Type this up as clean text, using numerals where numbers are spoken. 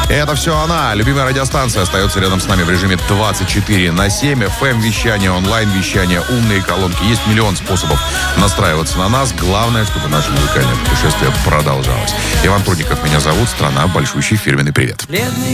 Это все она. Любимая радиостанция остается рядом с нами в режиме 24/7. FM-вещание, онлайн-вещание, умные колонки. Есть миллион способов настраиваться на нас. Главное, чтобы наше музыкальное путешествие продолжалось. Иван Прудников меня зовут. Страна большущий фирменный привет.